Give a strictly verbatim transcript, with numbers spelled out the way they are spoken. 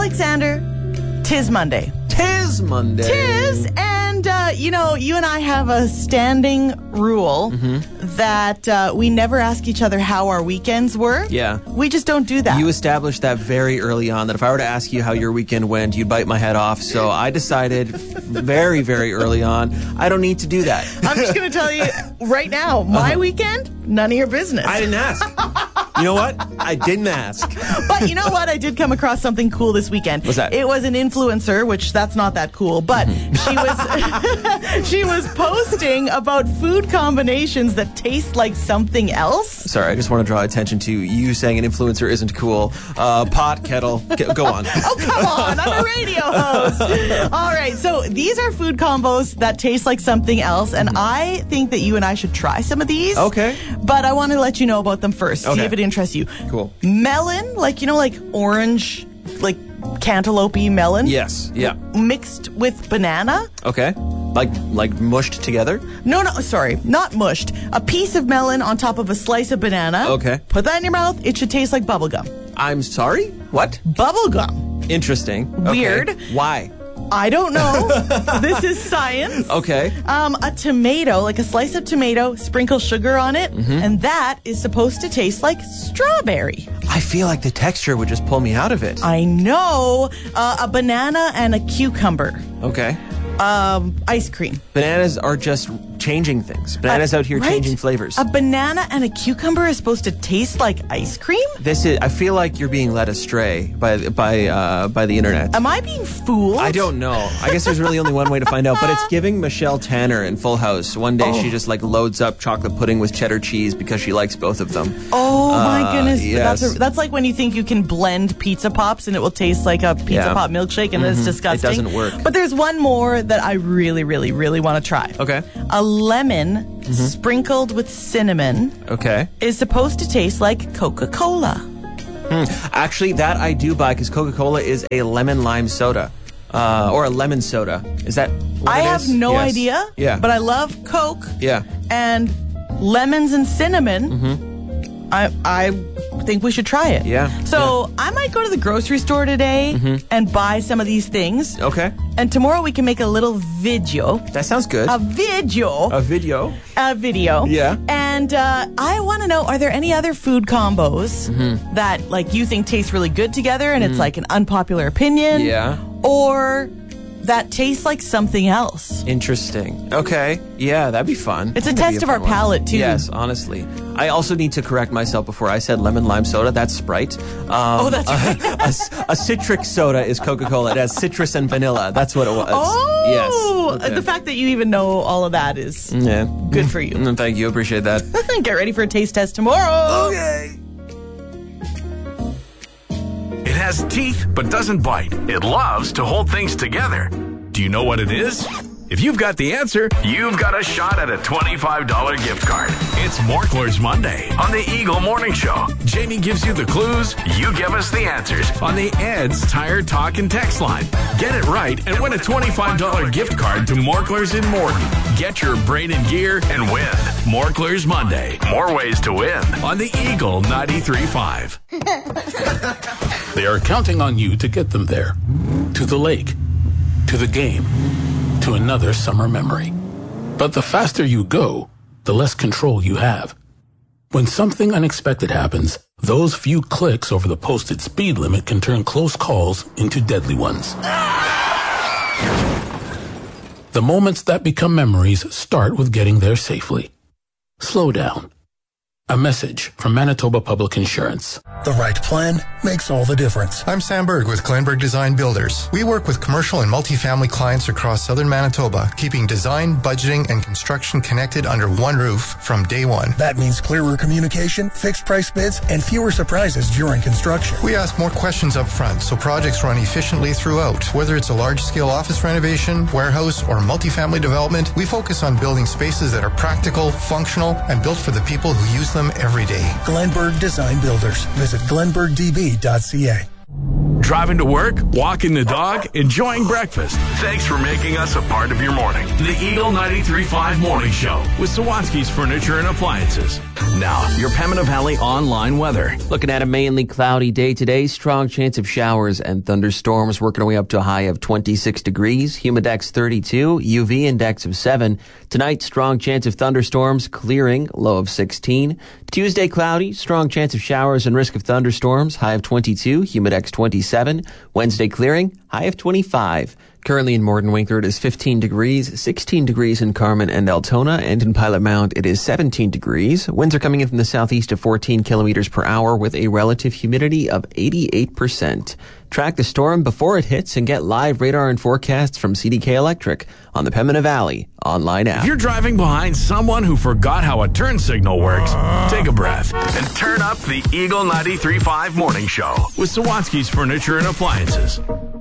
Alexander, 'tis Monday. Tis Monday. Tis, and, uh, you know, you and I have a standing rule mm-hmm. that uh, we never ask each other how our weekends were. Yeah. We just don't do that. You established that very early on, that if I were to ask you how your weekend went, you'd bite my head off. So I decided very, very early on, I don't need to do that. I'm just going to tell you right now, my uh-huh. weekend, none of your business. I didn't ask. You know what? I didn't ask. But you know what? I did come across something cool this weekend. What's that? It was an influencer, which that's not that cool, but mm-hmm. she was she was posting about food combinations that taste like something else. Sorry, I just want to draw attention to you saying an influencer isn't cool. Uh, pot, kettle, get, go on. Oh, come on. I'm a radio host. All right. So these are food combos that taste like something else, and mm-hmm. I think that you and I should try some of these. Okay. But I want to let you know about them first. Okay. See if it interests you. Cool. Melon, like, you know, like orange, like cantaloupe-y melon. Yes, yeah. Mixed with banana. Okay. Like like mushed together? No, no, sorry. Not mushed. A piece of melon on top of a slice of banana. Okay. Put that in your mouth. It should taste like bubble gum. I'm sorry? What? Bubble gum. Interesting. Weird. Okay. Why? I don't know. This is science. Okay. Um, a tomato, like a slice of tomato, sprinkle sugar on it, mm-hmm. and that is supposed to taste like strawberry. I feel like the texture would just pull me out of it. I know. Uh, a banana and a cucumber. Okay. Um, ice cream. Bananas are just changing things. Bananas uh, out here right? changing flavors. A banana and a cucumber is supposed to taste like ice cream? This is. I feel like you're being led astray by by uh, by the internet. Am I being fooled? I don't know. I guess there's really only one way to find out. But it's giving Michelle Tanner in Full House. One day oh. she just like loads up chocolate pudding with cheddar cheese because she likes both of them. Oh uh, my goodness! Yes. That's, a, that's like when you think you can blend pizza pops and it will taste like a pizza yeah. pop milkshake, and mm-hmm. it's disgusting. It doesn't work. But there's one more that I really, really, really want to try. Okay. A lemon mm-hmm. sprinkled with cinnamon. Okay. Is supposed to taste like Coca-Cola. Hmm. Actually, that I do buy because Coca-Cola is a lemon lime soda. Uh, or a lemon soda. Is that what I it have is? no yes. idea. Yeah. But I love Coke. Yeah. And lemons and cinnamon. Mm-hmm. I I think we should try it. Yeah. So yeah. I might go to the grocery store today mm-hmm. and buy some of these things. Okay. And tomorrow we can make a little video. That sounds good. A video. A video. A video. Yeah. And uh, I want to know, are there any other food combos mm-hmm. that like you think taste really good together and mm. it's like an unpopular opinion? Yeah. Or that tastes like something else? Interesting. Okay. Yeah, that'd be fun. It's a that'd test a of our one. palate, too. Yes, honestly. I also need to correct myself before I said lemon lime soda. That's Sprite. Um, oh, that's right. a, a, a citric soda is Coca-Cola. It has citrus and vanilla. That's what it was. Oh! Yes. Okay. The fact that you even know all of that is yeah. good for you. Mm, thank you. Appreciate that. Get ready for a taste test tomorrow. Okay. It has teeth but doesn't bite. It loves to hold things together. Do you know what it is? If you've got the answer, you've got a shot at a twenty-five dollars gift card. It's Morklers Monday on the Eagle Morning Show. Jamie gives you the clues, you give us the answers on the Ed's Tire Talk and Text line. Get it right and win a twenty-five dollars gift card to Morklers in Morton. Get your brain in gear and win. Morklers Monday. More ways to win on the Eagle ninety-three point five. They are counting on you to get them there. To the lake. To the game. To another summer memory. But the faster you go, the less control you have. When something unexpected happens, those few clicks over the posted speed limit can turn close calls into deadly ones. The moments that become memories start with getting there safely. Slow down. A message from Manitoba Public Insurance. The right plan makes all the difference. I'm Sam Berg with Glenberg Design Builders. We work with commercial and multifamily clients across southern Manitoba, keeping design, budgeting, and construction connected under one roof from day one. That means clearer communication, fixed price bids, and fewer surprises during construction. We ask more questions up front so projects run efficiently throughout. Whether it's a large-scale office renovation, warehouse, or multifamily development, we focus on building spaces that are practical, functional, and built for the people who use them every day. Glenberg Design Builders. Visit glenberg d b dot c a. Driving to work, walking the dog, enjoying breakfast. Thanks for making us a part of your morning. The Eagle ninety-three point five Morning Show with Sawatsky's Furniture and Appliances. Now, your Pembina Valley online weather. Looking at a mainly cloudy day today, strong chance of showers and thunderstorms, working our way up to a high of twenty-six degrees, humidex thirty-two, U V index of seven. Tonight, strong chance of thunderstorms, clearing, low of sixteen. Tuesday, cloudy, strong chance of showers and risk of thunderstorms, high of twenty-two, humidex twenty-seven. Wednesday, clearing, high of twenty-five. Currently in Morden Winkler, it is fifteen degrees, sixteen degrees in Carmen and Altona, and in Pilot Mount, it is seventeen degrees. Winds are coming in from the southeast at fourteen kilometers per hour with a relative humidity of eighty-eight percent. Track the storm before it hits and get live radar and forecasts from C D K Electric on the Pembina Valley online app. If you're driving behind someone who forgot how a turn signal works, take a breath and turn up the Eagle ninety-three point five Morning Show with Sawatsky's Furniture and Appliances.